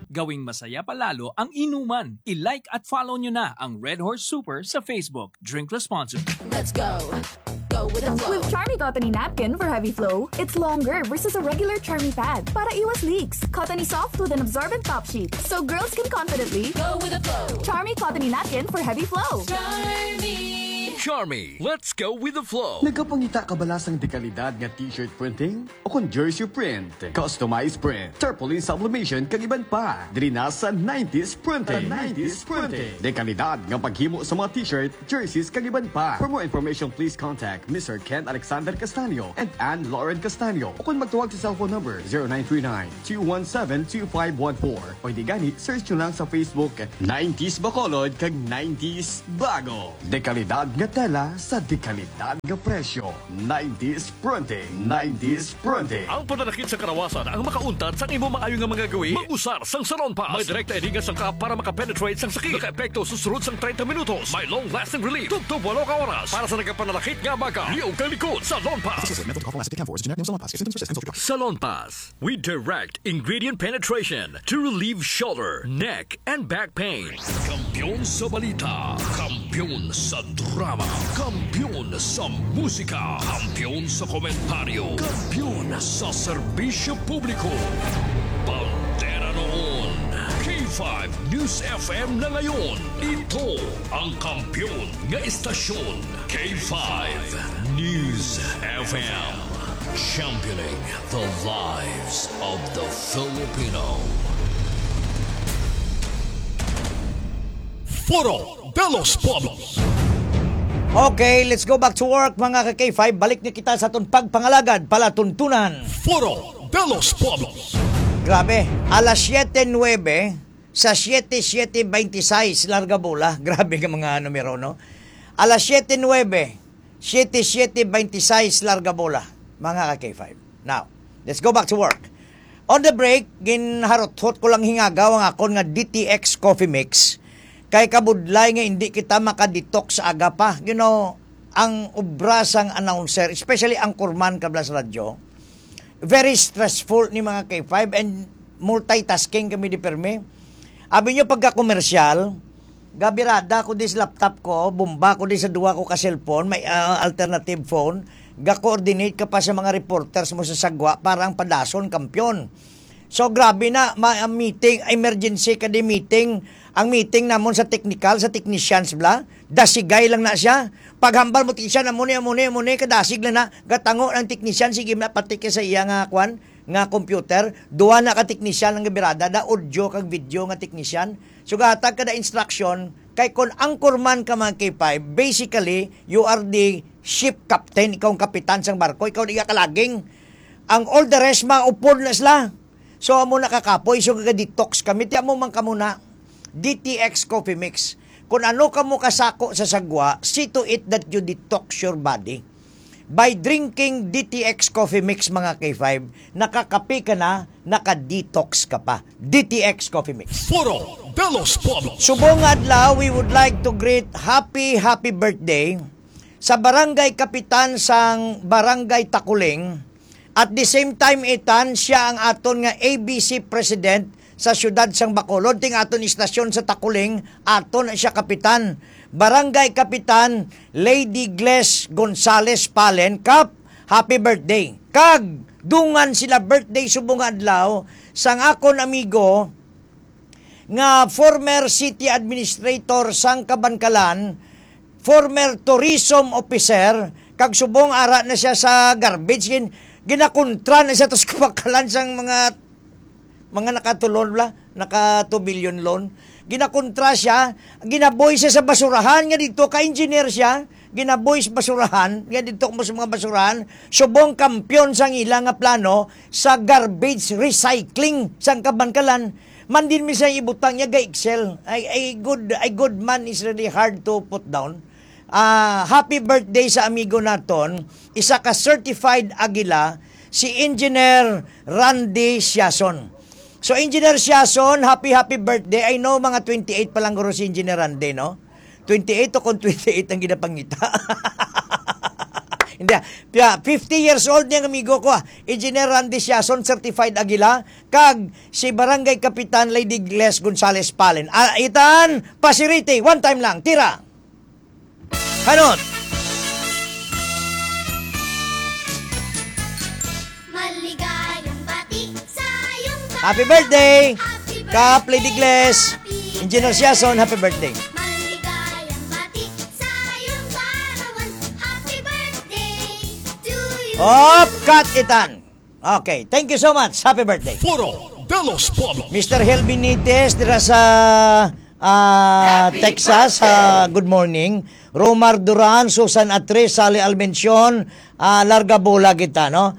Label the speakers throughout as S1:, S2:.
S1: Gawing masaya palalo ang inuman. I-like at follow nyo na ang Red Horse Super sa Facebook. Drink responsibly.
S2: Let's go. Go with the flow.
S3: With Charmy Cottony Napkin for heavy flow, it's longer versus a regular Charmy pad para iwas leaks. Cottony soft with an absorbent top sheet, so girls can confidently
S2: Go with the flow.
S3: Charmy Cottony Napkin for heavy flow.
S4: Charmy, let's go with the flow.
S5: Nagapangita ka balasang dekalidad nga t-shirt printing? O kung jersey print, customized print, tarpaulin sublimation kag iban pa. Diri na sa 90s Printing. 90s Printing. Dekalidad nga paghimo sa mga t-shirt, jerseys kag iban pa. For more information, please contact Mr. Ken Alexander Castaño and Ann Lauren Castaño. O kung magtuwag sa cellphone number 0939-217-2514. O di gani, search nyo lang sa Facebook 90s Bacolod kag 90s Bago. Dekalidad nga tela sa dekalidad nga presyo. 90s Printing. 90s Printing.
S4: Ang pananakit sa karawasan ang makauntad sa imo maayo nga mga gawi. Mag-usar sang Salon Pass. May direkta edinga sang ka para makapenetrate sang sakit. Naka-epekto susunod sang 30 minutos. May long-lasting relief. Tugtog 8 ka oras. Para sa nagapananakit nga baga. Liog kang likod. Salon Pass. Salon Pass. We direct ingredient penetration to relieve shoulder, neck, and back pain. Kampiyon sa balita. Kampiyon sa drama. Kampiyon sa musika. Kampiyon sa komentaryo. Kampiyon sa serbisyo publiko. Bandera noon. K5 News FM na ngayon. Ito ang kampiyon nga istasyon. K5 News FM. Championing the lives of the Filipino. Foro de los Pueblos.
S6: Okay, let's go back to work mga ka-K5. Balik na kita sa itong pagpangalagad, palatuntunan.
S4: Foro de los Pueblos.
S6: Grabe, alas 7:09 sa 7:26 larga bola. Grabe ka mga numero, no? Alas 7:09, 7:26 larga bola, mga ka-K5. Now, let's go back to work. On the break, ginharot-hot ko lang hingagaw ang akon nga DTX Coffee Mix. Kay kabudlay nga hindi kita makadetox sa aga pa. You know, ang obrasang announcer, especially ang kurman kabla sa radyo, very stressful ni mga K5 and multitasking kami di perme. Abi nyo pagka-komersyal, gabirada ko di sa laptop ko, bumba ko di sa duwa ko ka cellphone, may alternative phone, ga-coordinate ka pa sa mga reporters mo sa sagwa parang padason kampiyon. So grabe na, meeting, emergency ka di meeting. Ang meeting namon sa technical, sa technicians bla, dasigay lang na siya. Paghambal mo technician, amuni, kadasig lang na. Gatango ng technician, sige na pati ka sa iya nga kwan, nga computer. Duwa na ka technician ng gabirada, da audio kag video nga technician. So gatag ka da instruction, kay kun angkorman ka mga K5, basically, you are the ship captain, ikaw ang kapitan sang barko, ikaw ang kalaging. Ang all the rest, mga upod na sila. So amo nakakapoy, so kaga-detox kami, tiyan mo man ka muna. DTX Coffee Mix. Kung ano ka mo kasako sa sagwa, see to it that you detox your body. By drinking DTX Coffee Mix mga K5, nakakape ka na, naka-detox ka pa. DTX Coffee Mix.
S4: Foro de los Pueblos.
S6: Subong adlaw, we would like to greet happy birthday sa barangay kapitan sang barangay Takuling. At the same time itan, siya ang aton nga ABC president sa syudad sang Bacolod, ting aton istasyon sa Takuling, aton siya kapitan. Barangay Kapitan Lady Gles Gonzales Palen, Kap, happy birthday. Kag, dungan sila birthday subong adlaw sang akon amigo nga former city administrator sang Kabankalan, former tourism officer, kag subong ara na siya sa garbage, ginakontra na siya tos Kabankalan sang mga nakatulon bla, naka 2 billion loan. Ginakontra siya, ginaboy siya sa basurahan, nga dito ka-engineer siya, ginaboy sa basurahan, nga dito mo sa mga basurahan, subong kampiyon sang ilang nga plano sa garbage recycling sang Kabankalan. Man din mi sa ibutang niya ga Excel. A good man is really hard to put down. Happy birthday sa amigo naton, isa ka certified Agila, si Engineer Randy Siason. So, Engineer Siason, happy birthday. I know, mga 28 pa lang guro si Engineer Randy, no? 28 o kung 28 ang ginapangita. Hindi, 50 years old niyang amigo ko, Engineer Randy Siason, certified Agila, kag si Barangay Kapitan Lady Gles Gonzales Palen. Itan, pasiriti, one time lang, tira. Kanot.
S2: Maligayang bati sa iyong
S6: Happy birthday, Kap Lady Gles, Engineer Siason, happy birthday.
S2: Maligayang bati sa iyong kaarawan. Happy birthday to you.
S6: Cut itan. Okay, thank you so much. Happy birthday.
S4: Foro de los Pueblos.
S6: Mr. Hel Benitez dira sa Texas, good morning. Romar Duran, Susan Atres, Sally Almencion, larga bola kita, no?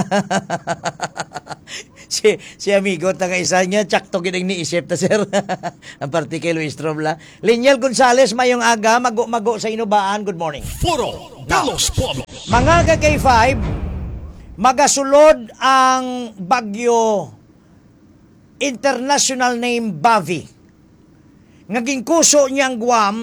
S6: si amigo, taga isa niya, tsakto ginang niisip ta, sir. Ang partikel Luis Trobla. Liniel Gonzales, mayong aga, mago sa inubaan, good morning.
S4: Foro de los Pueblos.
S6: Mga ka-K5, magasulod ang bagyo international name Bavi. Ngaging kuso niyang Guam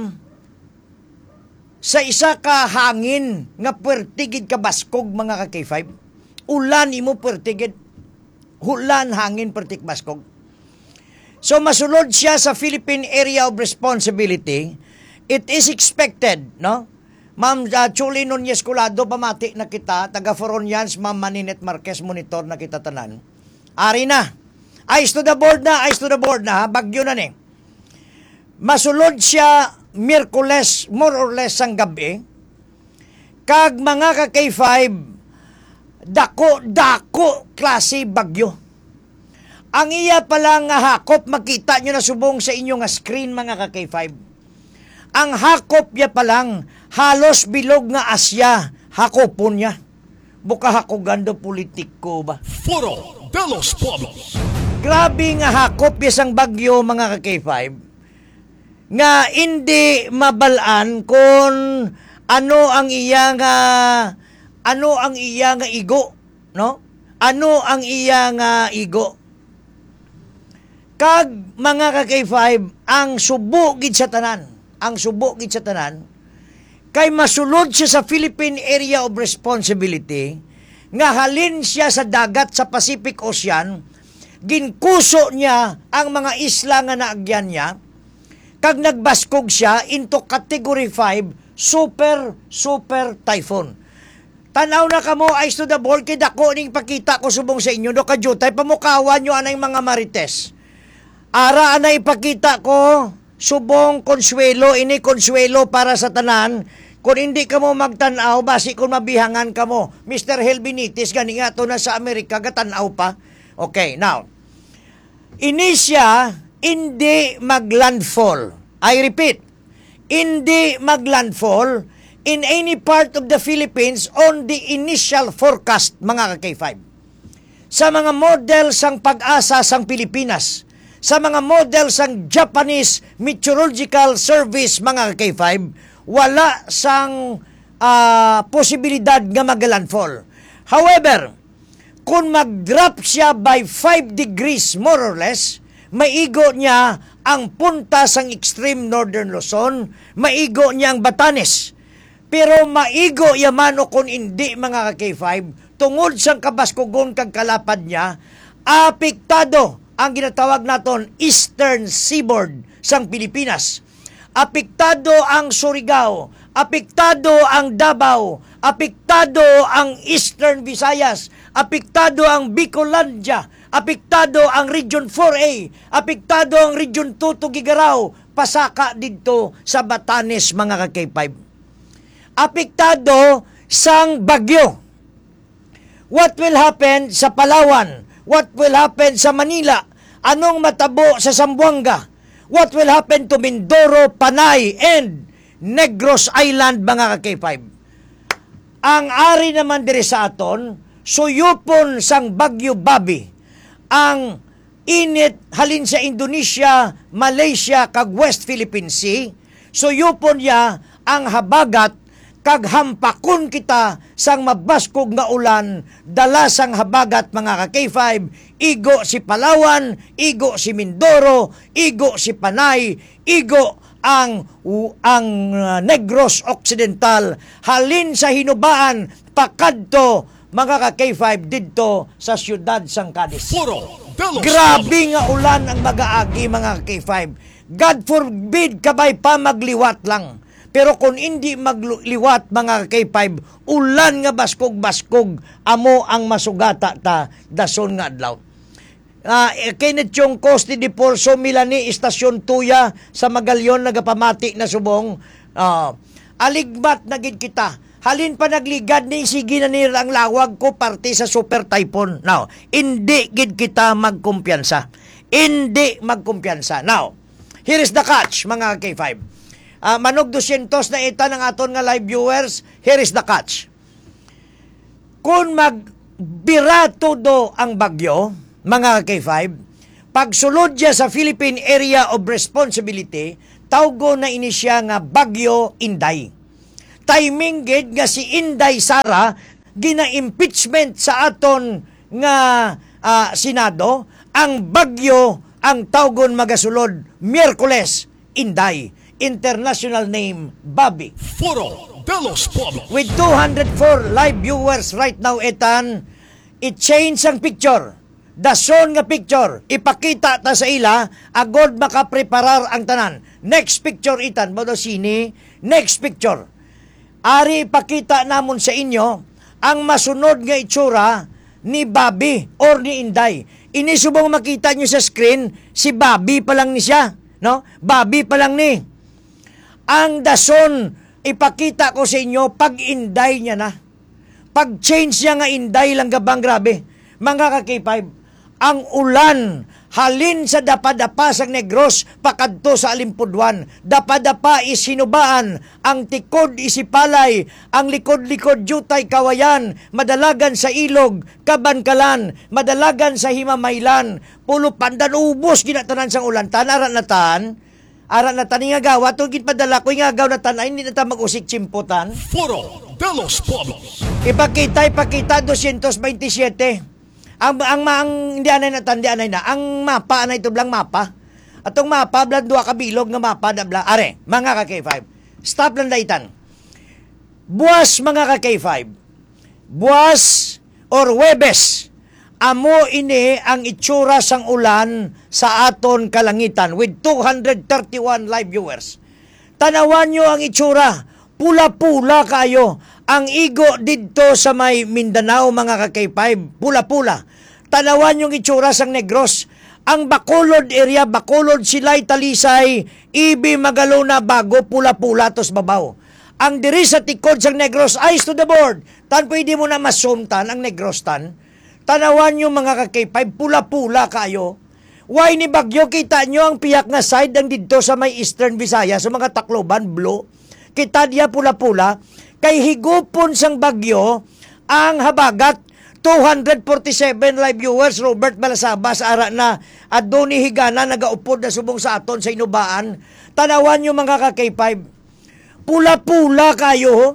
S6: sa isa ka hangin nga puertigid ka baskog mga ka-K5. Ulan imo puertigid. Hulan hangin puertig baskog. So masulod siya sa Philippine Area of Responsibility. It is expected, no? Ma'am Chuli Nunez Colado, pamati na kita, taga Foronians, Ma'am Maninet Marquez, monitor na kita tanan. Ari na. Eyes to the board na, ha? Bagyo na ni. Masulod siya Miyerkules, more or less ang gabi. Kag mga ka-K5, dako klase bagyo. Ang iya pala nga hakop, makita nyo na subong sa inyong screen mga ka-K5. Ang hakop niya palang halos bilog nga Asya, hakopon niya. Buka hakogando politiko ba?
S4: Foro de los Pueblos.
S6: Grabe nga hakop yasang bagyo mga ka-K5 nga hindi mabalaan kung ano ang iya nga igo, no? Ano ang iya nga igo? Kag mga ka-K5 ang subo gid sa tanan, kay masulod siya sa Philippine Area of Responsibility nga halin siya sa dagat sa Pacific Ocean, ginkuso niya ang mga isla nga naagyan niya, kag nagbaskog siya into Category 5 super typhoon. Tanaw na kamo, eyes to the board, kay dako ning pakita ko subong sa inyo, do kadyutay, pamukawan nyo anay mga marites. Ara anay ipakita ko, subong konsuelo, ini konsuelo para sa tanan. Kung hindi ka mo magtanaw, basi kung mabihangan ka mo. Mr. Hel Benitez, gani nga to na sa Amerika, gatanaw pa. Okay, now, ini siya, hindi maglandfall. I repeat, hindi maglandfall in any part of the Philippines on the initial forecast, mga ka-K5. Sa mga model sang pag-asa sang Pilipinas, sa mga model sang Japanese Meteorological Service, mga ka-K5, wala sang posibilidad nga maglandfall. However, kung mag-drop siya by 5 degrees more or less, maigo niya ang punta sang extreme northern Luzon, maigo niya ang Batanes. Pero maigo yaman o kung hindi mga ka-K5, tungod sang kabaskugon kag kalapad niya, apektado ang ginatawag naton Eastern Seaboard sang Pilipinas. Apektado ang Surigao, apektado ang Davao, apektado ang Eastern Visayas, apektado ang Bicolandia, apektado ang Region 4A, apektado ang Region 2 Tugigaraw, pasaka dito sa Batanes mga ka-K5. Apektado sang bagyo. What will happen sa Palawan? What will happen sa Manila? Anong matabo sa Zamboanga? What will happen to Mindoro, Panay, and Negros Island mga ka-K5? Ang ari naman diri sa aton, suyupon sang bagyo Babi, ang init halin sa Indonesia, Malaysia, kag West Philippine Sea, suyupon niya ang habagat kag hampakon kita sang mabaskog nga ulan, dala sang habagat mga ka-K5, igo si Palawan, igo si Mindoro, igo si Panay, igo ang Negros Occidental, halin sa hinubaan pakadto mga ka-K5 didto sa siyudad sang Cadiz.
S4: Foro de los
S6: Grabe nga ulan ang mag-aagi mga ka-K5. God forbid kabay pa magliwat lang. Pero kung hindi magliwat mga K5, ulan nga baskog-baskog, amo ang masugata ta dason nga adlaw. Kenneth Chong Costi de Porso Milani Istasyon Tuya sa Magalyon nagapamati na subong. Aligmat na gid kita. Halin pa nagligad ni sige na nila ang lawag ko parte sa super typhoon. Now, hindi gid kita magkumpiyansa. Hindi magkumpiyansa. Now, here is the catch mga K5. Manog 200 na ita ng aton nga live viewers, here is the catch. Kung magbira todo ang bagyo, mga K5, pagsulod siya sa Philippine Area of Responsibility, tawgo na ini siya nga Bagyo Inday. Timing gid nga si Inday Sara, gina-impeachment sa aton nga Senado, ang bagyo ang tawgon magasulod Miyerkules Inday. International name, Bobby.
S4: Foro de los Pueblos.
S6: With 204 live viewers right now, Etan, i-change ang picture. Dason nga picture. Ipakita ta sa ila, agod makapreparar ang tanan. Next picture, Etan, Bodo Sini. Next picture. Ari ipakita namon sa inyo ang masunod nga itsura ni Bobby or ni Inday. Inisubong makita nyo sa screen, si Bobby pa lang ni siya. No? Bobby pa lang ni. Ang dason, ipakita ko sa inyo, pag-Inday niya na. Pag-change niya nga Inday lang gabang grabe. Mga ka-K5, ang ulan, halin sa dapadapa sa Negros, pakadto sa Alimpudwan. Dapadapa is sinubaan, ang tikod isipalay, ang likod-likod jutay kawayan, madalagan sa ilog, kabankalan, madalagan sa himamaylan, pulo pandan, ubos, ginatanan sang ulan. Tanaran na tan, aran na tani nga gawa, tugid padala ko nga gaw na tanay, hindi na ta mag-usik chimputan.
S4: Foro de los Pueblos.
S6: Ipakita 227. Ang hindi anay na tandi anay na. Ang mapa anay ito blang mapa. Atong mapa blang dua kabilog nga mapa na blang. Are, mga ka-K5. Stop lang daitan. Buwas mga ka-K5. Buwas or Webes. Amo ini ang itsura sang ulan sa aton kalangitan with 231 live viewers. Tanawan nyo ang itsura. Pula-pula kayo. Ang igo dito sa may Mindanao mga ka-K5. Pula-pula. Tanawan yung itsura sang Negros. Ang Bacolod area, Bacolod, Silay, Talisay, Ibi, Magalona, Bago, pula-pula tos babaw. Ang diri sa tikod sang Negros, eyes to the board. Tan pwede mo na masumtan ang Negros tan. Tanawan nyo mga ka-K5, pula-pula kayo. Why ni Bagyo, kita nyo ang piyak na side ang dito sa may Eastern Visayas, sa mga Tacloban, blue. Kita diya pula-pula. Kay higupon sang Bagyo, ang habagat, 247 live viewers, Robert Malasabas, ara na, at Doni Higana, nagaupod na subong sa aton sa inubaan. Tanawan nyo mga ka-K5, pula-pula kayo,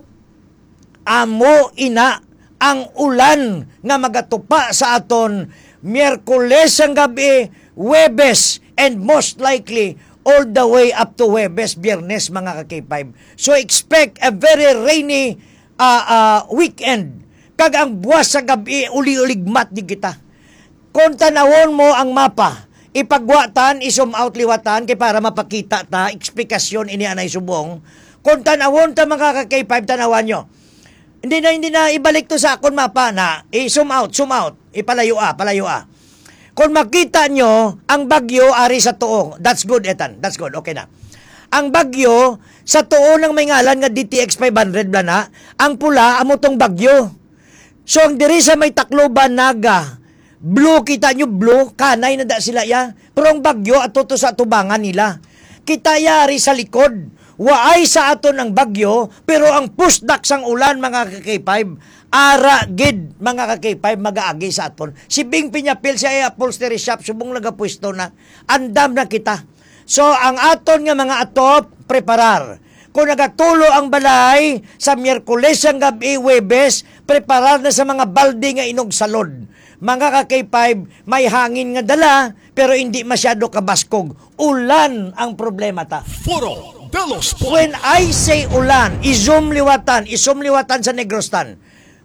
S6: amo ina, ang ulan nga magatupa sa aton Miyerkules ang gabi, Webes, and most likely all the way up to Webes, Biyernes mga ka-K5. So expect a very rainy weekend. Kag ang buwas sa gabi, uli-uligmat di kita. Kung tanawon mo ang mapa, ipagwatan, isum out liwatan, kay para mapakita ta, eksplikasyon ini anay subong. Kung tanawon ta mga ka-K5, tanawan nyo. Hindi na ibalik to sa akon mapa na zoom out, ipalayo palayo. Kung makita nyo ang bagyo ari sa tuong, that's good Etan, that's good, okay na. Ang bagyo sa tuong ng may ngalan nga DTX 500 bla na, ang pula amo tong bagyo. So ang diri sa may Tacloban Naga, blue kita nyo blue, kanay na da sila ya. Pero ang bagyo ato to sa tubangan nila. Kita yari sa likod. Waay sa aton ang bagyo, pero ang pusdak sang ulan mga ka-K5, ara gid mga ka-K5 mag-aagi sa aton. Si Bing Piñapil sa upholstery shop, subong nagapwesto na, andam na kita. So ang aton nga mga atop, preparar. Kung nagatulo ang balay sa Miyerkules ang gabi, Webes, preparar na sa mga balde nga inog salod. Mga ka-K5, may hangin nga dala, pero hindi masyado kabaskog. Ulan ang problema ta.
S4: Foro de los Pueblos.
S6: When I say ulan, isum liwatan sa Negros tan.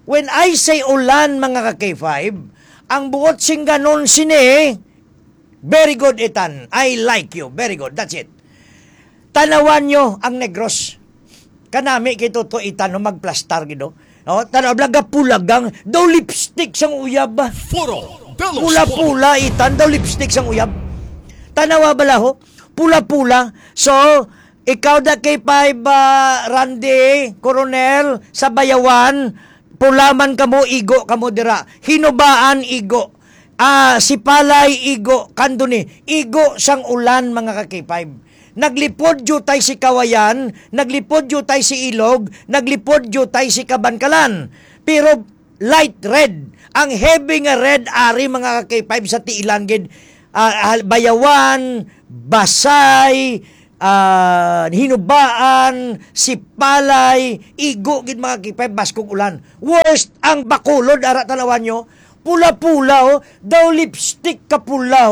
S6: When I say ulan, mga ka-K5, ang buot sing ganon sini, very good, Ethan. I like you. Very good. That's it. Tanawan nyo ang Negros. Kanami kito to Ethan, no, magplastar gido. No, tanaw blaga pulagang, daw lipstick sang uyab ba? Pula-pula, Ethan, daw lipstick sang uyab. Tanawa bala ho? Pula-pula. So, ikaw da K5, Randy, Coronel, sa Bayawan, pulaman kamo, igo kamo dira. Hinubaan, igo. Si Palay, igo. Kanduni, igo sang ulan, mga ka-K5. Naglipod jutay si Kawayan, naglipod jutay si Ilog, naglipod jutay si Kabankalan. Pero light red, ang heavy nga red ari, mga ka-K5 sa Tiilangin, Bayawan, Basay, Hinubaan, Sipalay, igo gid mga K5, baskog ulan. Worst ang Bacolod, ara tanawan nyo, pula-pula, daw lipstick ka pula,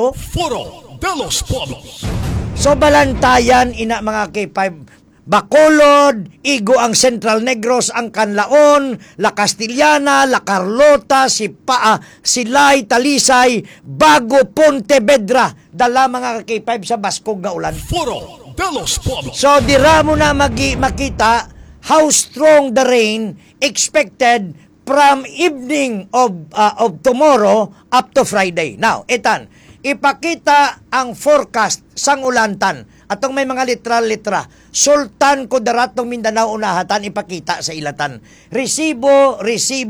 S6: So balantayan ina mga K5, Bacolod, igo ang Central Negros, ang Canlaon, La Castillana, La Carlota, Silay, Talisay, Bago, Pontevedra, dala mga K5 sa baskog nga ulan. So dira mo na makita how strong the rain expected from evening of tomorrow up to Friday. Now, Ethan, ipakita ang forecast sang ulantan. Atong may mga literal-litra. Sultan ko daratong Mindanao unahatan, ipakita sa ilatan. Resibo.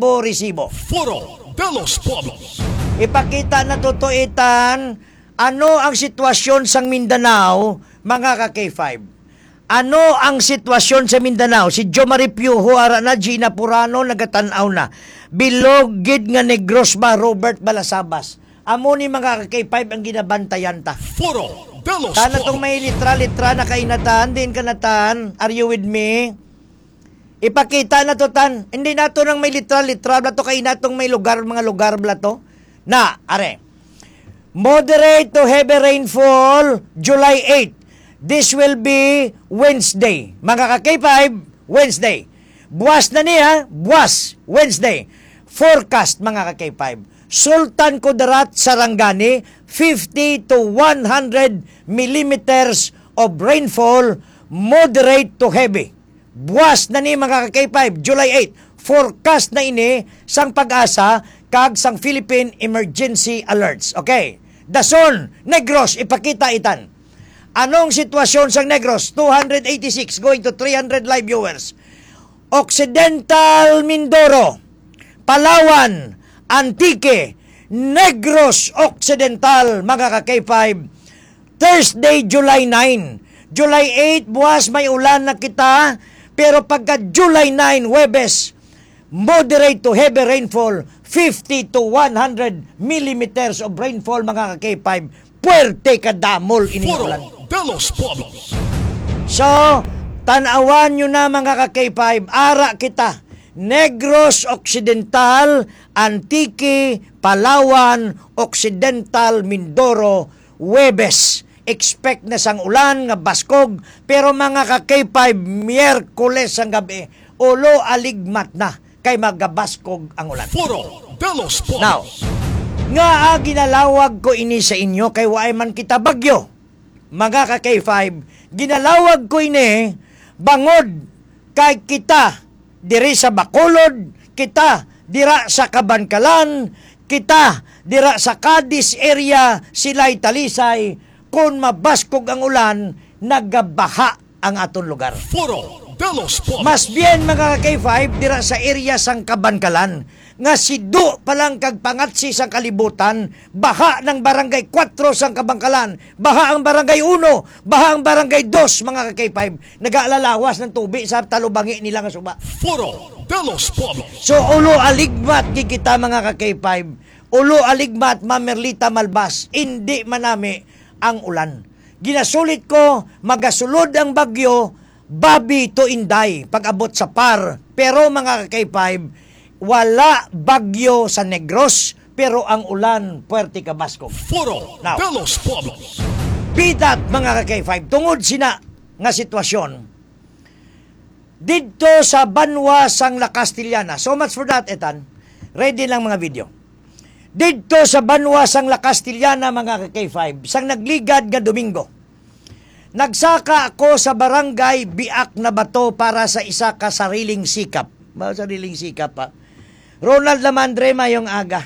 S6: Ipakita na tutuitan, ano ang sitwasyon sang Mindanao, mga ka-K5. Ano ang sitwasyon sa Mindanao? Si Jo Maripiuho, ara na, Gina Purano, nagatanaw na. Bilogid nga Negros ba, Robert Balasabas. Amo ni mga K5 ang ginabantayan ta. Tanatong may litra-litra na kainatan, din kanatan, are you with me? Ipakita na to tan. Hindi na to nang may litra-litra, blato kainatong may lugar, mga lugar blato. Na, are. Moderate to heavy rainfall, July 8. This will be Wednesday. Mga K5, Wednesday. Buwas na niya, buwas, Wednesday. Forecast, mga K5. Sultan Kudarat, Sarangani, 50 to 100 millimeters of rainfall, moderate to heavy. Buwas na ni mga K5, July 8. Forecast na ini sang Pag-asa kag sang Philippine Emergency Alerts. Okay. Dason, Negros, ipakita itan. Anong sitwasyon sang Negros? 286 going to 300 live viewers. Occidental Mindoro, Palawan, Antique, Negros Occidental, mga ka-K5. Thursday, July 9. July 8, buwas may ulan na kita. Pero pagka July 9, Huwebes, moderate to heavy rainfall, 50 to 100 millimeters of rainfall, mga ka-K5. Puwerte kadamol iniulan. So, tanawan nyo na mga ka-K5, ara kita. Negros Occidental, Antique, Palawan, Occidental, Mindoro, Huwebes. Expect na sang ulan nga baskog, pero mga ka-K5, Miyerkules ang gabi, ulo aligmat na kay magabaskog ang ulan. Now, nga ginalawag ko ini sa inyo kay waay man kita bagyo. Mga ka-K5, ginalawag ko ini bangod kay kita diri sa Bacolod, kita dira sa Kabankalan, kita dira sa Cadiz area, Silay, Talisay, kung mabaskog ang ulan, nagabaha ang aton lugar. Mas bien mga K5 dira sa area sang Kabankalan, nga sido palang kag pangatsi sang kalibutan, baha ng barangay 4 sang Kabangkalan, baha ang barangay 1, baha ang barangay 2, mga K5, nag-aalalawas ng tubig sa talubangi nila nga suba. So ulo aligmat kita mga K5, ulo aligmat Mamerlita Malbas, hindi manami ang ulan. Ginasulit ko, magasulod ang bagyo, Babi to Inday, pag-abot sa par. Pero mga K5, wala bagyo sa Negros, pero ang ulan, Puerte Cabasco. Now, bitat mga K5, tungod sina nga sitwasyon, dito sa Banwa sang La Castellana. So much for that, Etan. Ready lang mga video. Dito sa Banwa sang La Castellana, mga K5, sang nagligad nga Domingo. Nagsaka ako sa barangay Biak na Bato para sa isa ka sariling sikap. Sariling sikap pa. Ronald Lamandre, mayong aga.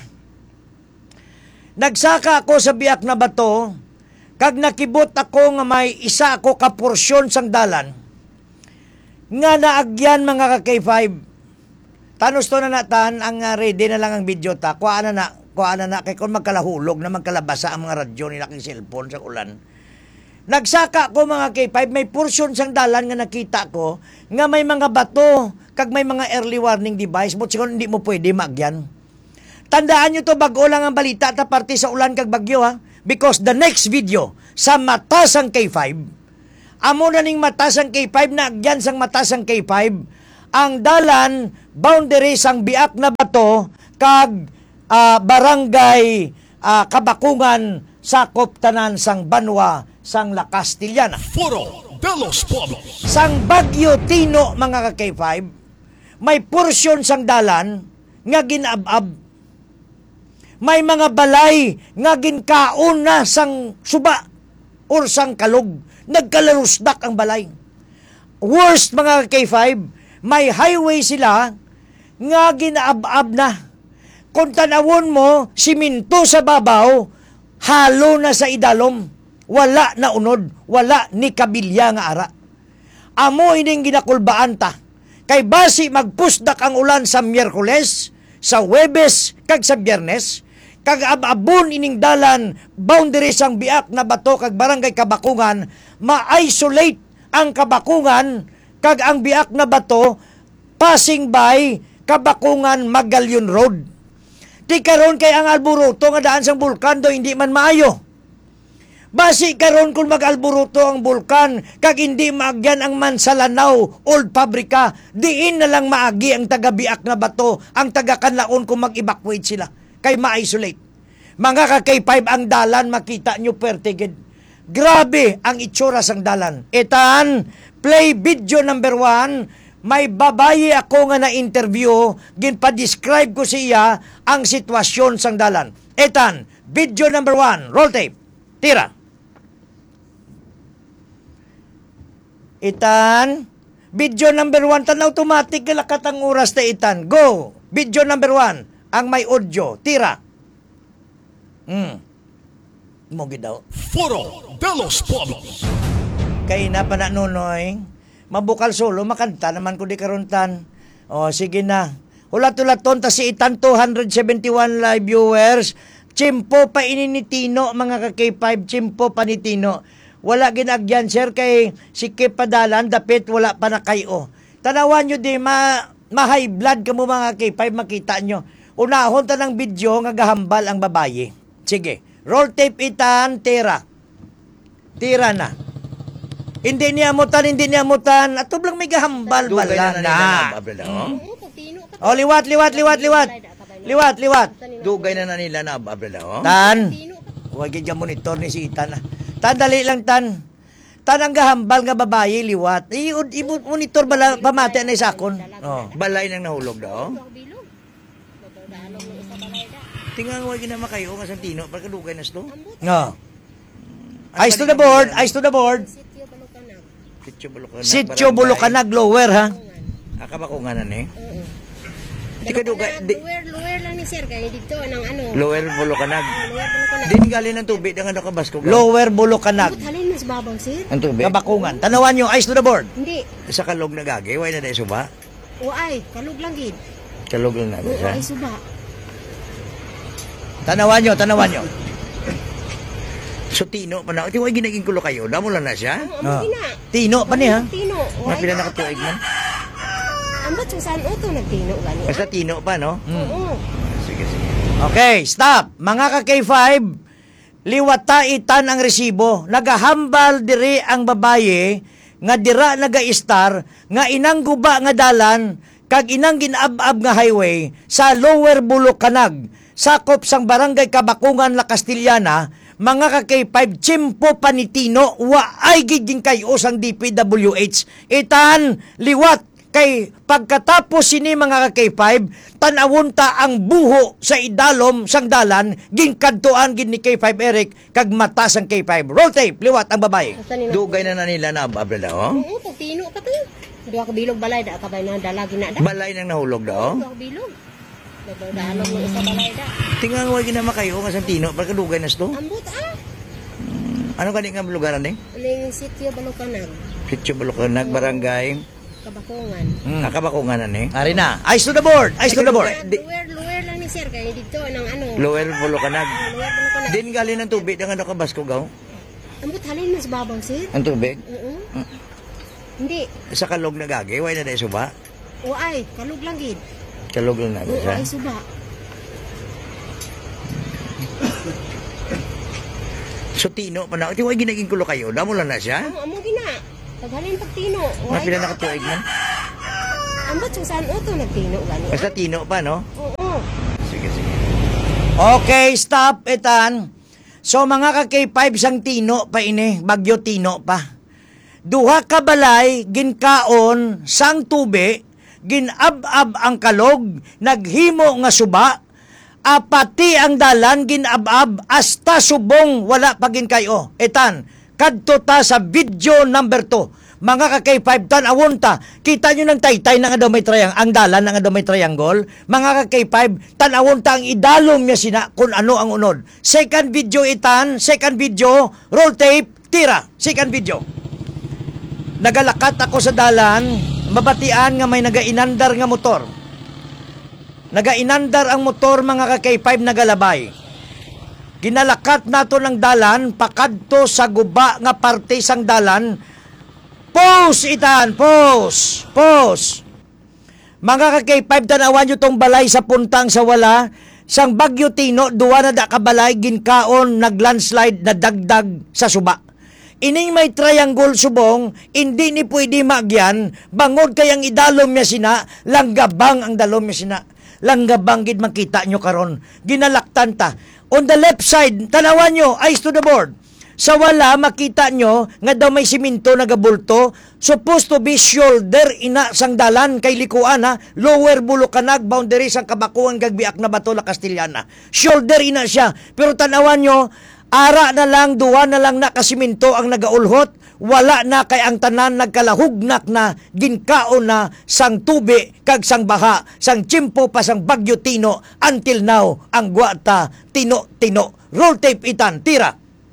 S6: Nagsaka ako sa Biak na Bato, kag nakibot ako nga may isa ako ka porsyon sang dalan, nga naagyan mga ka-K5. Tanos to na natan, ang ready na lang ang video ta. Kuha na, kay kung magkalahulog na magkalabasa ang mga radyo nila kay cellphone sa ulan. Nagsaka ko mga K5, may portion sang dalan nga nakita ko, nga may mga bato, kag may mga early warning device, mo siguro hindi mo pwede maagyan. Tandaan nyo to, bago lang ang balita, ta parte sa ulan kag bagyo ha, because the next video, sa mata sang K5, amo na ning matasang K5 na agyan sang matasang K5 ang dalan boundary sang Biak na Bato kag barangay Kabakungan sakop tanan sang Banwa sang La Castellana.
S4: Foro de los Pueblos.
S6: Sang Bagyo Tino mga ka-K5 may porsyon sang dalan nga ginabab. May mga balay nga ginkaon na sang suba or sang kalog. Nagkalarusdak ang balay. Worst mga K5, may highway sila nga ginaab-ab na. Kung tanawon mo, siminto sa babaw, halo na sa idalom. Wala na unod, wala ni kabilya nga ara. Amo ining ginakulbaan ta. Kay basi magpusdak ang ulan sa Miyerkules, sa Huwebes, kag sa Biyernes, kag ababon ining dalan boundary sang Biak na Bato kag barangay Kabakungan, ma-isolate ang Kabakungan kag ang Biak na Bato passing by Kabakungan Magalyon Road. Di karon kay ang Alboruto nga daan sang bulkan do hindi man maayo. Basi karon kung mag-Alboruto ang bulkan kag hindi maagyan ang Mansalanaw Old Pabrika, diin na lang maagi ang taga Biak na Bato, ang taga Kanlaon kung mag-evacuate sila kay ma-isolate. Mga ka-K5 ang dalan, makita nyo pertigid. Grabe ang itsura sang dalan. Etan, play video number 1, may babayi ako nga na-interview, ginpa-describe ko siya ang sitwasyon sang dalan. Etan, video number 1, roll tape, tira. Etan, video number 1, tan automatic lakat ang oras na Etan. Go! Video number 1. Ang may audio. Tira. Mogi daw.
S4: Foro de los Pueblos.
S6: Kay na pa na nunoy. Mabukal solo. Makanta naman ko di karuntan. O, sige na. Hulat-hulaton ta si Itan 271 live viewers. Chimpo pa ini ni Tino, mga ka-K5. Chimpo pa ni Tino. Wala ginagyan, sir, kay si Kipadalan. Dapit wala pa na kayo. Tanawan nyo di, ma-high blood ka mo mga K5. Makita nyo. Unahon ta ng video nga gahambal ang babaye. Sige. Roll tape Itan, tira. Tira na. Hindi niya mutan. Ato lang may gahambal bala na. O, liwat.
S7: Dugay na nila na ababla, oh.
S6: Tan. Huwag yung monitor ni si Itan. Tan, dali lang, Tan. Tan ang gahambal nga babaye, liwat. I-monitor bala, pamati na isakon. Oh.
S7: Balay nang nahulog daw. Tingnan wag na makayo nga sa Tino para kadugay na sto.
S6: No. Eyes to the board. Sitio Bulukanag, lower ha.
S7: Akabakungan na ni. Di ka dugay.
S8: Lower lang ni sir kay dito nang ano.
S7: Lower Bulukanag.
S8: Lower Bulukanag.
S7: Din galing ng tubig nga nakabasko.
S6: Lower Bulukanag.
S8: Halin mas babaw sir.
S7: Ang tubig.
S6: Kabakungan. Tanawan nyo, eyes to the board.
S8: Hindi.
S7: Sa kalog na gagi, way na dai suba.
S8: Uay, kalug lang gid.
S7: Kalog lang na siya.
S8: Uay suba.
S6: Tanawan nyo.
S7: So Tino pa na. Di way ginaging kulo kayo. Damo lang na siya.
S6: Oh. Tino pa ni ha.
S8: Tino.
S7: Mga pila nakatuig man.
S8: Ambot sa saan uto nagtino gani.
S7: Basta Tino pa no.
S8: Oo.
S7: Sige.
S6: Okay, stop. Mga ka-K5, liwata Itan ang resibo. Nagahambal diri ang babaye nga dira naga-star nga inang guba nga dalan kag inang ginab-ab nga highway sa Lower Bulukanag, sakop sang barangay Kabakungan, La Castellana. Mga ka-K5, Chimpo Panitino, wa ay giging kayo sang DPWH. Itan, liwat, Kay pagkatapos sini mga ka-K5, tanawon ta ang buho sa idalom sang dalan, ginkadtuan gid ni K5 Eric kag mata sang K5. Roll tape, liwat ang babae.
S8: Basta nila.
S7: Dugay na nila na abra daw.
S8: Oo, pagtino ka to. Duha ka bilog balay da kabay na dalagi na da.
S7: Balay nang nahulog daw.
S8: Duha ka bilog. Dalog mo isa balay da.
S7: Tingang way gina makayo nga sa tino para dugay nas to.
S8: Ambot
S7: Ano kani nga lugaran ni?
S8: Ling sitio Balukanag,
S7: Sitio Balukanag, barangay
S8: Kabakongan.
S7: Kabakungan na ni.
S6: Ari na. Eyes to the board. Eyes to the board.
S8: Luwer lang ni sir kay dito ng ano.
S7: Lower Balukanag.
S8: Luwer Balukanag.
S7: Din galing ng tubig nga nakabasko gaw.
S8: Ambot halin mas babang sir.
S7: Ang tubig
S8: Oo. Hindi.
S7: sa kalog na gagi, way na dai suba.
S8: Uay, kalug lang gid.
S7: Kalog lang na siya.
S8: Uay suba.
S7: So tino pa na. Di way ginaging kulo kayo. Damo lang na siya.
S8: Amo gina. Taghalin pagtino.
S7: Mga pila nakatuig man.
S8: Ambot sa saan uto nagtino gani.
S7: Basta tino pa no.
S8: Oo.
S7: Sige sige.
S6: Okay, stop, Etan. So, mga ka-K5 sang tino pa ini, bagyo tino pa. Duha ka balay, ginkaon, sang tube, ginab-ab ang kalog, naghimo nga suba, apati ang dalan, ginab-ab, hasta subong, wala pa ginkayo. Etan, kadto ta sa video number 2. Mga ka-K5, tanawon ta, kita nyo ng taytay na nga daw may triangle, ang dalan na nga daw may triangle. Mga ka-K5, tanawon ta ang idalom niya sina kung ano ang unod. Second video, Etan, second video, roll tape, tira, second video. Nagalakat ako sa dalan, mabatian nga may nagainandar nga motor. Nagainandar ang motor, mga ka-K5, nagalabay. Ginalakat nato ng dalan, pakadto sa guba nga parte sang dalan. Pause, Etan, pause, pause. Mga ka-K5, tanawan nyo tong balay sa puntang sa wala. Sang Bagyo Tino, duwa na da kabalay, ginkaon, naglandslide, na dagdag sa suba. Ining may triangle subong, hindi ni pwede magyan, bangod kayang idalom niya sina, langgabang ang dalom niya sina. Langgabang gid makita nyo karon. Ginalaktan ta. On the left side, tanawan nyo, eyes to the board. Sa wala, makita nyo, nga daw may siminto na gabulto, supposed to be shoulder ina sang dalan kay likuan ha, lower Bulukanag, boundary sang Kabakuan, Gagbiak na Batola, Castillana. Shoulder ina siya. Pero tanawan nyo, ara na lang, duwa na lang na kasiminto ang nagaulhot, wala na kay ang tanan nagkalahugnak na, ginkaon na sang tubi, kag sang baha, sang tsimpo pa sang Bagyo Tino, until now, ang guwata, tino. Roll tape, Etan, tira.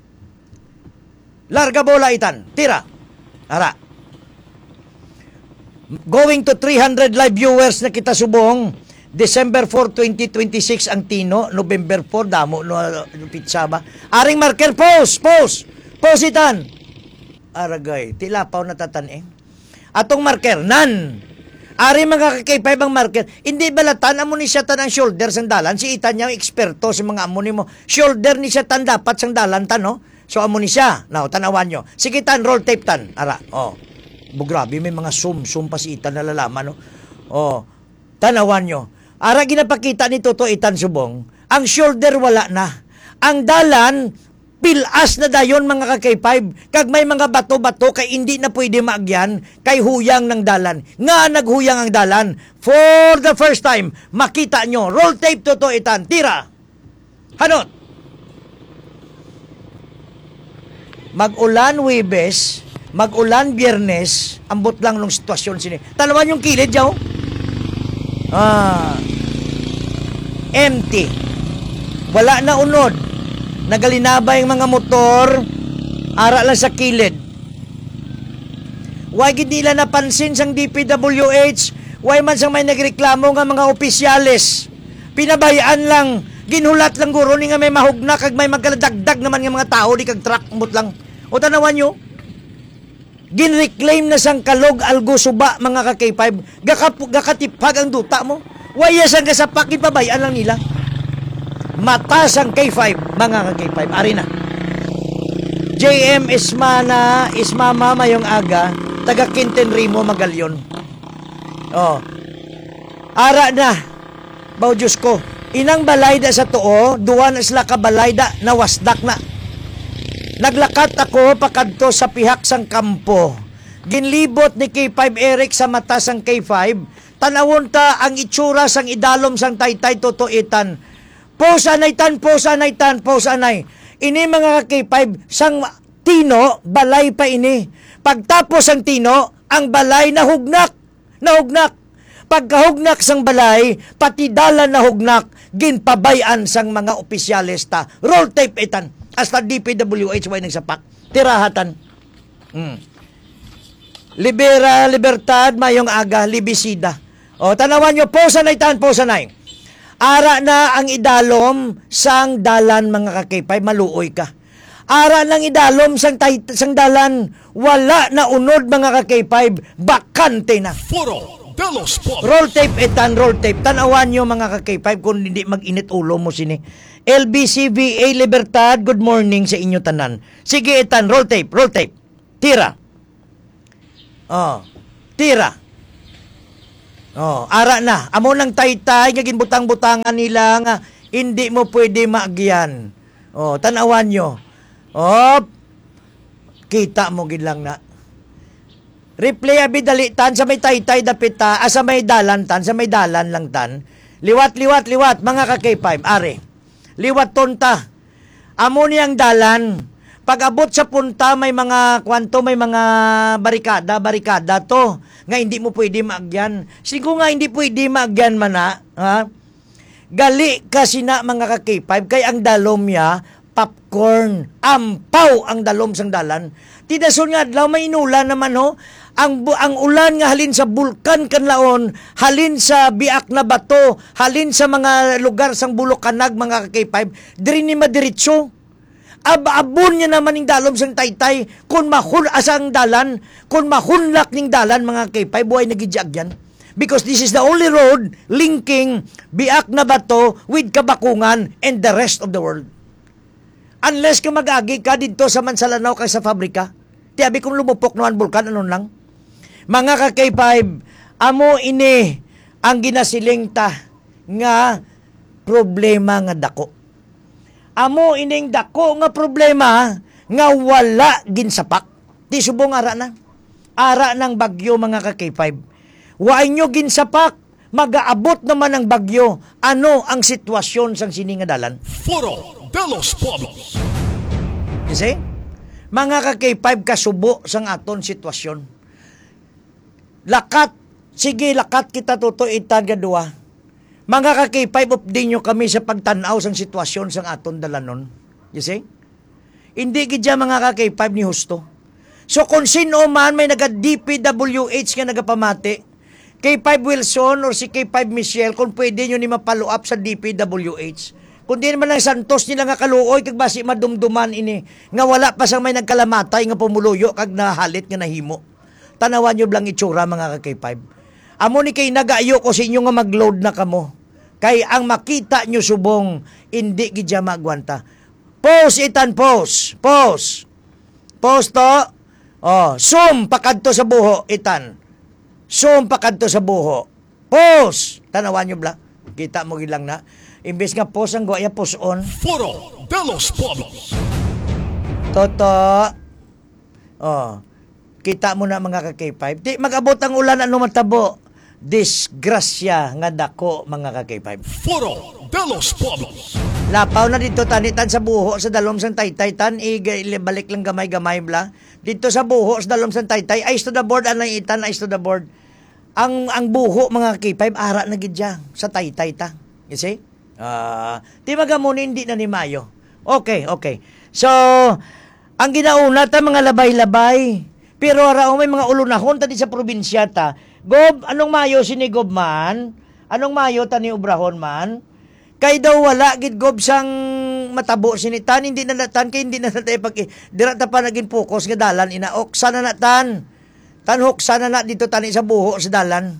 S6: Larga bola, Etan, tira. Ara. Going to 300 live viewers na kita subong. December 4, 2026 ang Tino. November 4, damo no pizza ba? Aring marker, pause, Etan. Aragay, tilapaw na tatan. Atong marker, nan. Ari mga ka-K5 ang marker. Hindi balatan, amo ni siya tan ang shoulder sang dalan. Si Etan niya eksperto sa mga amo ni mo. Shoulder ni siya tan dapat sang dalan tan, no? So, amo ni siya. Now, tanawan nyo. Sige, Tan, roll tape, Tan. Ara, grabe, may mga zoom pa si Etan na lalaman, no? Tanawan nyo. Ara, ginapakita ni Toto Etan subong, ang shoulder wala na. Ang dalan, pilas na dayon, mga ka-K5. Kag may mga bato-bato, kay hindi na pwede maagyan, kay huyang ng dalan. Nga naghuyang ang dalan. For the first time, makita nyo. Roll tape, Toto Etan. Tira. Hanot. Mag-ulan Huwebes, mag-ulan Biyernes, ambot lang nung sitwasyon sini. Tanawan yung kilid, yaw. Empty. Wala na unod. Nagalinaba yung mga motor, ara lang sa kilid. Why gid nila napansin sang DPWH, why man sang may nagreklamo nga mga opisyales. Pinabayaan lang. Ginulat lang guro ni nga may mahugna kag may magkaladagdag naman nga mga tao di kag truck mut lang. O tanawan nyo, ginreclaim na sang kalog algo suba, mga ka-K5, gakatipag ang duta mo. Waya sang kasapak, ipabayaan lang nila. Mata sang K5, mga ka-K5, ari na. JM Ismama mayong aga, taga Quinten Rimo Magalyon. Ara na, baw Diyos ko, inang balayda sa tuo, duwa na sila kabalayda, nawasdak na. Naglakat ako pakadto sa pihak sang kampo. ginlibot ni K5 Eric sa mata sang K5, tanawon ta ang itsura sang idalom sang taytay tutuitan. Posanay tan, posanay. Ini mga K5 sang tino, balay pa ini. Pagtapos ang tino, ang balay nahugnak. Pagkahugnak sang balay, pati dalan nahugnak, ginpabayan sang mga opisyales ta. Roll tape itan. Hasta DPWH way nagsapak. Tirahatan. Libertad, mayong aga, libisida. O, tanawan nyo, posanay. Ara na ang idalom sang dalan mga kakipay, maluoy ka. Ara ng idalom sang dalan, wala na unod mga kakipay, bakante na. Roll tape itan, roll tape. Tanawan nyo mga kakipay kung hindi mag-init ulo mo sini. LBCVA Libertad, good morning sa inyo tanan. Sige itan, roll tape. Tira. Tira. Ara na. Amo nang taytay, nga ginbutang-butangan nila nga, hindi mo pwede maagyan. Tanawan nyo. Kita mo gilang na. Replay abi dalitan sa may taytay dapita, sa may dalan tan, sa may dalan lang tan. Liwat, mga ka-K5, are. Liwat tonta. Amo niyang dalan. Pag-abot sa punta, may mga barikada to. Nga hindi mo pwede maagyan. Sigo nga hindi pwede maagyan man na, ha? Gali kasi na mga ka-K5, kay ang dalom ya, popcorn, ampaw ang dalom sang dalan. Tidason nga, adlaw may inulan naman ho. Ang ulan nga halin sa bulkan kanlaon, halin sa biak na bato, halin sa mga lugar sang Bulukanag mga ka-K5, diri ni madiritso. Abon niya naman ng dalom sang taytay, kung asang dalan, kung mahunlak ning dalan mga K5, buhay nagidjag yan. Because this is the only road linking biak na bato with Kabakungan and the rest of the world. Unless ka mag-agi ka dito sa Mansalanaw kay sa fabrika, tiyabi kung lumupok naman bulkan, anon lang. Mga ka-K5, amo ini ang ginasiling ta nga problema nga dako. Amo ining dako nga problema nga wala ginsapak. Di subong ara na. Ara ng bagyo mga ka-K5. Waay nyo ginsapak, mag-aabot naman ang bagyo. Ano ang sitwasyon sang sininga dalan?
S4: Foro de los Pueblos.
S6: You see? Mga ka-K5 kasubo sang aton sitwasyon. Lakat kita tutuitan gadua. Mga ka-K5, update nyo kami sa pagtanaw sang sitwasyon sang aton dalanon. You see? Hindi gidya mga ka-K5 ni husto. So kung sino man may naga-DPWH nga nagapamati, K5 Wilson or si K5 Michelle, kung pwede nyo ni mapalo up sa DPWH. Kung di naman ang Santos nila nga kaluoy, kag basi madumduman ini, nga wala pa sang may nagkalamatay nga pumuluyo, kag nahalit nga nahimo. Tanawan nyo blang itsura mga ka-K5. Amo ni kay nagaayo ko sa inyo nga mag-load na kamo. Kay ang makita nyo subong, hindi gidya magwanta. Pause itan, pause. Pause to. Zoom pakadto sa buho itan. Zoom pakadto sa buho. Pause. Tanawan nyo bla. Kita mo gilang na. Imbes nga pause ang guaya, pause on.
S4: Foro de los Pueblos.
S6: Toto. Kita mo na mga ka-K5. Di mag-abot ang ulan, ano matabo? Disgrasya nga dako mga ka-K5.
S4: Foro de los Pueblos.
S6: Lapaw na dito tanitan sa buho sa dalom sang taytay tan, balik lang gamay-gamay bla. Dito sa buho sa dalom sang taytay, ice to the board, anay itan, ice to the board. Ang buho mga ka-K5, ara na gidya sa taytay ta. You see? Di magamunin, hindi na ni Mayo. Okay. So, ang ginauna ta mga labay-labay. Pero araw may mga ulunahon tadi sa probinsya ta. Gob, anong Mayo sini Gob man? Anong Mayo ta ni Obrahon man? Kay daw wala gid Gob sang matabo sini tan, hindi na natan kay hindi na natay pag dira ta pa naging focus nga dalan inaok sana na tan. Tanhok sana na dito tani sa buho sa dalan.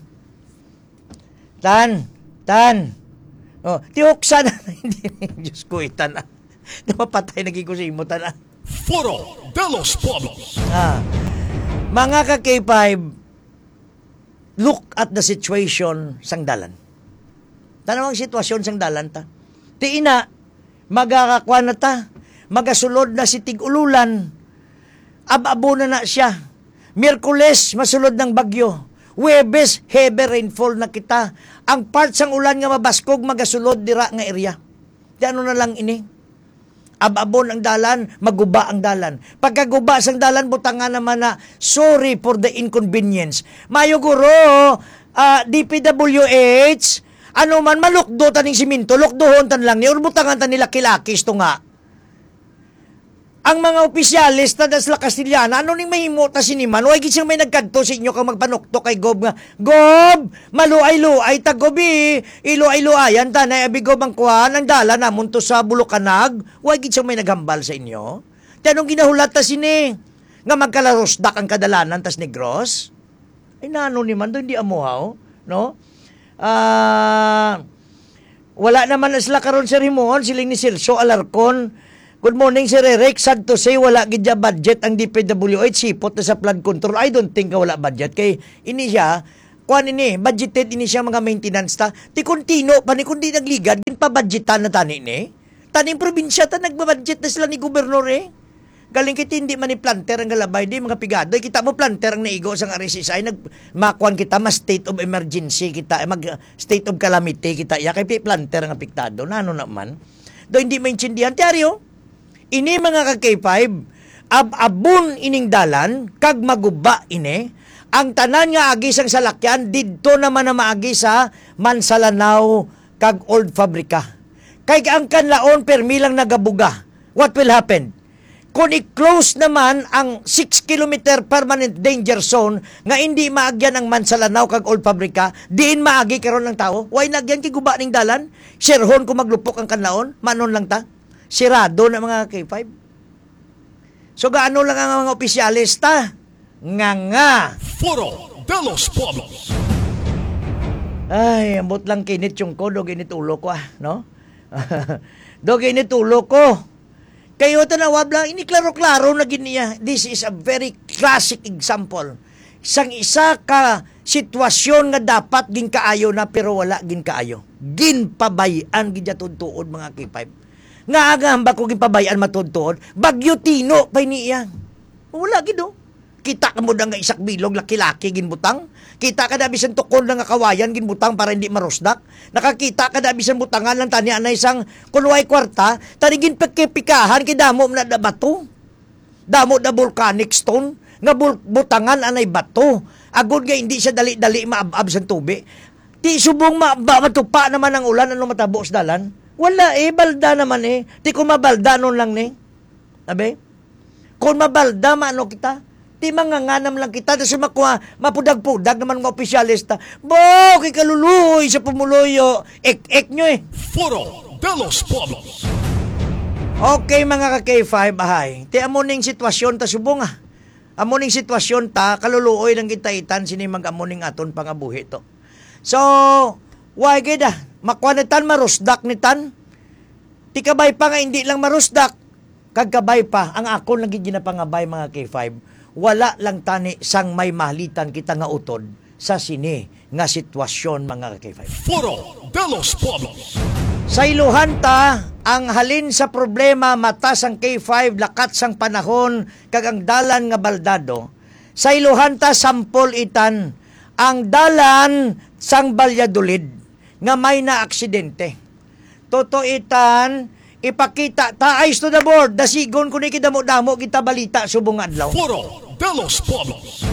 S6: Tan. Tihok sana hindi Diyos ko itan. Napapatay naging ko sa imo tan.
S4: Foro de los Pueblos.
S6: Mga ka-K5, look at the situation sang dalan. Tanawang sitwasyon sang dalan ta. Tiina, magakakwa na ta, magasulod na si tig-ululan, ababo na siya. Miyerkules, masulod ng bagyo. Huwebes, heavy rainfall na kita. Ang parts ng ulan nga mabaskog, magasulod dira nga area. Di ano na lang ini? Ababon ang dalan, maguba ang dalan. Pagkaguba sang dalan, butangan naman na, sorry for the inconvenience. Mayo guro, DPWH, ano man, malukdo taning siminto, lukdohon tan lang ni, butangan tan nila kilakis to nga. Ang mga opisyalis na dasla Kastiliana, ano ning mahimo ta siniman? Huwag siyang may nagkanto sa inyo kang magpanukto kay Gob nga, Gob, maluay-luay ta Gobi, iluay-luayan ta na abi Gob ang kuhan, ang dala namon to sa Bulukanag. Huwag siyang may naghambal sa inyo. Tanong ginahulat ta sini, nga magkalarosdak ang kadalanan tas negros? Ay nano ni man, do hindi amuhaw, no? Wala naman na sila karon sa Rimon, siling ni Celso Alarcon. Good morning, Sir Eric. Sad to say, wala gidya budget ang DPWH. Sipot na sa flood control. I don't think wala budget. Kay ini siya, kuhan ini, budgeted ini siya mga maintenance ta. Ti kontino pa ni kundi nagligad, din pa budgetan na tani ni. Taning probinsya ta, nagbabudget na sila ni gobernador eh. Galing kita hindi man ni planter ang galabay, di mga pigado. Kita mo planter ang naigo sa RSSI, nagmakuan kita, mas state of emergency kita, mag state of calamity kita. Ya kay planter ang apektado. Nano naman? Do hindi maintindihan. Tiaryo, ini mga ka-K5, abun ining dalan, kag maguba ini, ang tanan nga agi sang salakyan, didto naman na maagi sa Mansalanaw, kag Old Fabrika. Kay ang kanlaon, permilang nagabuga. What will happen? Kung i-close naman ang 6 kilometer permanent danger zone, nga hindi maagyan ang Mansalanaw, kag Old Fabrika, diin maagi karon ng tao, why nagyan kay guba ning dalan? Sirhon kung maglupok ang kanlaon, manon lang ta? Sirado na mga K5. So gaano lang ang mga opisyalista? Nga.
S4: Foro de los Pueblos.
S6: Ay, ambot lang kinit yung ko, do ginit ulo ko no? Do ginit ulo ko. Kayo tanawab lang, iniklaro-klaro na giniya. This is a very classic example. Isang isa ka sitwasyon nga dapat gin kaayo na pero wala gin kaayo. Gin pabayan gin tuntuod mga K5. Nga agamba ko gipabayan matudtod, bagyo tino pay niya. Wala gido. Kita ka mo nga isak bilog laki-laki ginbutang. Kita ka da bisan tukod nga kawayan ginbutang para hindi marosdak. Nakakita ka da bisan butangan lang tani anay isang kunway kwarta, tani ginpikipikahan kay damo na da bato. Damo da volcanic stone nga butangan anay bato. Agud nga hindi siya dali-dali maabab sa tubig. Ti subong matupa naman ang ulan ano matabo sa dalan. Wala balda naman Ti kung mabalda nun lang Abe? Kung mabalda, maano kita? Ti manganganam lang kita. Tapos mapudag-pudag naman mga opisyalista. Bo, kay kaluluoy sa pumuloyo. Ek nyo
S4: Foro de los Pueblos.
S6: Okay mga ka-K5, ahay. Ti amuning sitwasyon ta subong Amuning sitwasyon ta, kaluluoy ng kitaitan sini mag-amuning aton pangabuhi to. So, why gida? Makwanitan marusdak ni tan. Ti kabay pa nga hindi lang marusdak. Kagkabay pa ang akon lagi ginapangabay mga K5. Wala lang tani sang may mahalitan kita nga utod sa sini nga sitwasyon mga K5.
S4: Foro de los Pueblos.
S6: Sa iluhan ta ang halin sa problema mata sang K5 lakat sang panahon kag ang dalan nga baldado. Sa iluhan ta sampol itan ang dalan sang Valladolid nga may na aksidente. Totoitan, ipakita, taayos to the board, dasigon ko ni kidamo-damo kita balita subong adlaw.
S4: Foro de los Pueblos.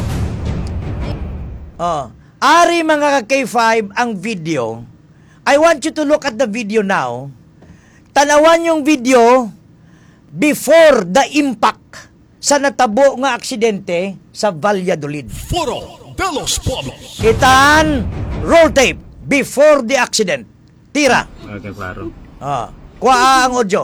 S6: Ari mga K5 ang video. I want you to look at the video now. Tanawan yung video before the impact sa natabo nga aksidente sa Valladolid.
S4: Foro de los Pueblos.
S6: Kitaan, roll tape. Before the accident. Tira.
S9: Okay, klaro.
S6: Kuha ang audio.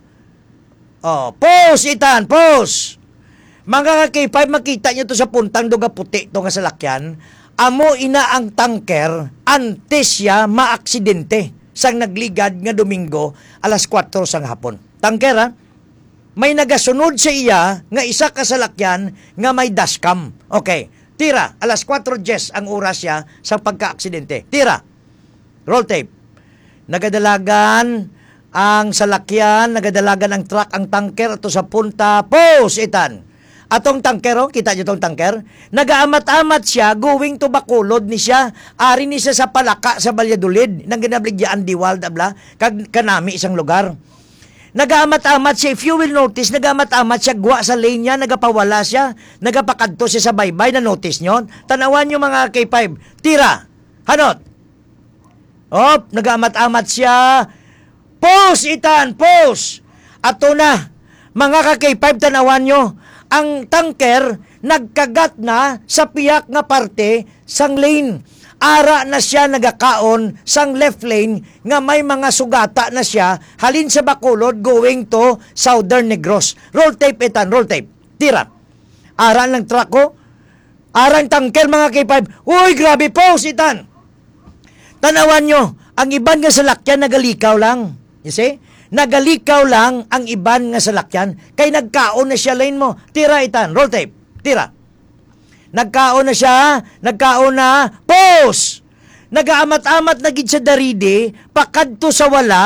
S6: Pause itan, pause. Mga K5, makita nyo to sa puntang duga puti to nga salakyan. Amo ina ang tanker antes siya maaksidente sang nagligad nga Domingo alas 4 sang hapon. Tanker may nagasunod sa iya nga isa ka salakyan nga may dashcam. Okay. Tira, alas 4:10 ang oras siya sa pagka-aksidente. Tira. Roll tape. Nagadalagan ang salakyan, nagadalagan ang truck, ang tanker ato sa punta. Pause itan. Atong tangker, oh, kita nyo tong tangker? Nagaamat-amat siya, going to Bacolod ni siya. Ari ni siya sa Palaka, sa Valladolid. Nang ginabligyan diwal, tabla, kanami isang lugar. Nagaamat-amat siya, if you will notice, nagaamat-amat siya, guwa sa lane niya, nagapawala siya, nagapakadto siya sa baybay, na-notice nyo? Tanawan nyo mga K5, tira, hanot. Oh, nagaamat-amat siya, pause, Itan, pause. Ato na, mga ka-K5, tanawan nyo, ang tanker nagkagat na sa piyak nga parte sang lane. Ara na siya nagakaon sang left lane nga may mga sugata na siya halin sa Bacolod going to Southern Negros. Roll tape, Itan, roll tape. Tira. Ara ng truck ko. Arang tanker mga K5. Uy, grabe, pause, Itan. Tanawan nyo, ang iban nga salakyan nagalikaw lang. You see? Nagalikaw lang ang iban nga salakyan. Kay nagkaon na siya lane mo. Tira, Itan. Roll tape. Tira. Nagkaon na siya. Nagkaon na. Pause! Nagaamat-amat na gid sa daride. Pakadto sa wala.